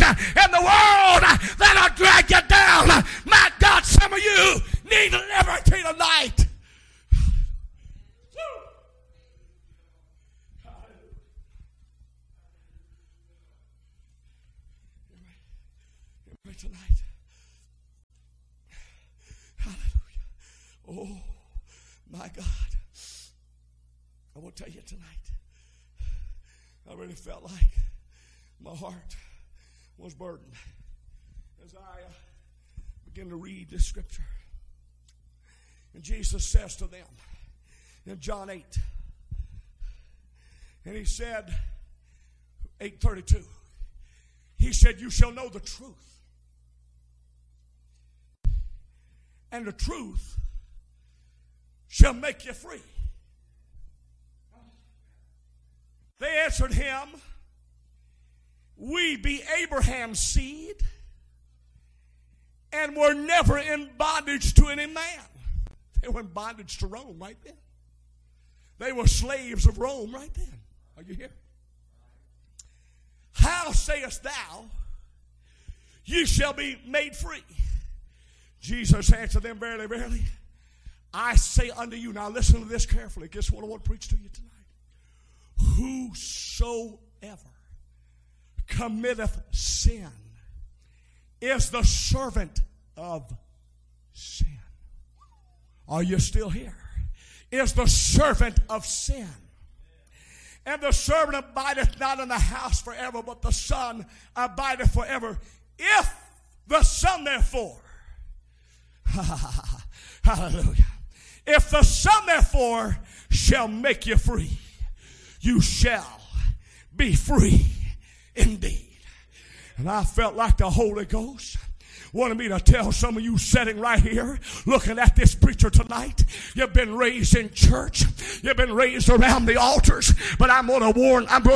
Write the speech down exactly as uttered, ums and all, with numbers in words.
in the world that'll drag you down. My God, some of you need liberty tonight. Tonight. Hallelujah. Oh, my God. I will tell you tonight, I really felt like my heart was burdened as I uh, began to read this scripture. And Jesus says to them in John eight, and he said, eight thirty-two, he said, you shall know the truth, and the truth shall make you free. They answered him, we be Abraham's seed, and were never in bondage to any man. They were in bondage to Rome right then. They were slaves of Rome right then. Are you here? How sayest thou, ye shall be made free? Jesus answered them, verily, verily, I say unto you. Now listen to this carefully. Guess what I want to preach to you tonight? Whosoever committeth sin is the servant of sin. Are you still here? Is the servant of sin. And the servant abideth not in the house forever, but the Son abideth forever. If the Son therefore, hallelujah, if the Son therefore shall make you free, you shall be free indeed. And I felt like the Holy Ghost wanted me to tell some of you sitting right here looking at this preacher tonight, you've been raised in church, you've been raised around the altars, but I'm going to warn, I'm going